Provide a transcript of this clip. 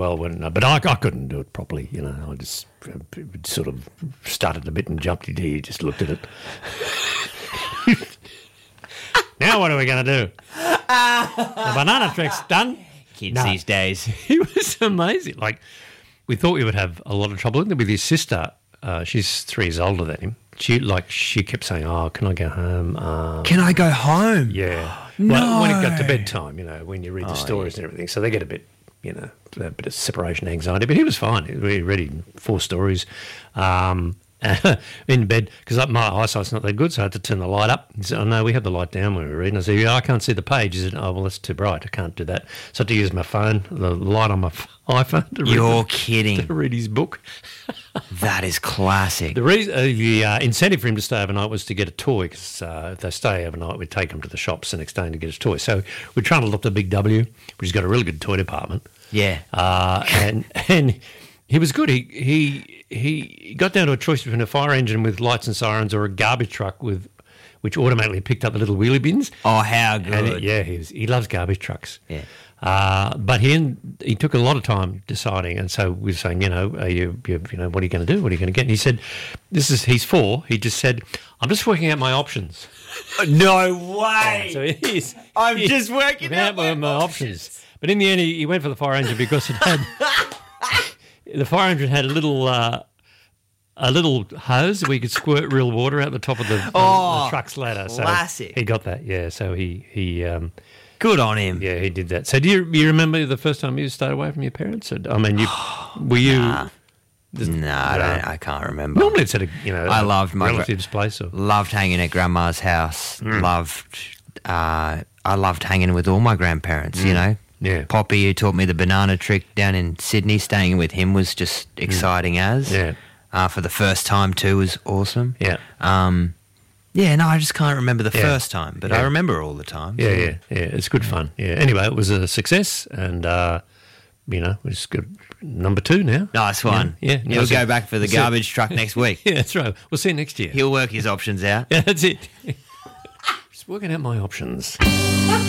well, but I couldn't do it properly. I just sort of stuttered a bit and jumped into it. Just looked at it. Now what are we going to do? The banana trick's done. Kids these days. He was amazing. Like, we thought we would have a lot of trouble with his sister. She's 3 years older than him. She kept saying, "Oh, can I go home? Can I go home?" Yeah. No. Well, when it got to bedtime, when you read the stories and everything, so they get a bit of separation anxiety. But he was fine. He read 4 stories in bed because my eyesight's not that good, so I had to turn the light up. He said, "Oh, no, we have the light down when we read." And I said, "Yeah, I can't see the page." He said, "Oh, well, that's too bright. I can't do that." So I had to use my phone, the light on my iPhone to read. You're kidding. To read his book. That is classic. The incentive for him to stay overnight was to get a toy because if they stay overnight, we'd take him to the shops the next day to get his toy. So we're trying to look at Big W, which has got a really good toy department. Yeah. And he was good. He got down to a choice between a fire engine with lights and sirens or a garbage truck which automatically picked up the little wheelie bins. Oh, how good! And he loves garbage trucks. Yeah. But he took a lot of time deciding, and so we were saying, what are you going to do? What are you going to get? And he said, he's 4. He just said, "I'm just working out my options." No way! So he's just working out my options. But in the end, he went for the fire engine because it had the fire engine had a little hose where you could squirt real water out the top of the truck's ladder. Classic. So he got that. Yeah. So he good on him. Yeah, he did that. So do you remember the first time you stayed away from your parents? Were you? I can't remember. Normally it's at I loved my relative's place. Or? Loved hanging at Grandma's house. I loved hanging with all my grandparents. Yeah. Poppy, who taught me the banana trick down in Sydney, staying with him was just exciting as. Yeah. For the first time too was awesome. Yeah. I just can't remember the first time, but I remember all the times. Yeah. It's good fun. Yeah. Anyway, it was a success, and it's good. Number 2 now. Nice one. Yeah. He'll go back for the garbage truck next week. Yeah, that's right. We'll see you next year. He'll work his options out. Yeah, that's it. Just working out my options.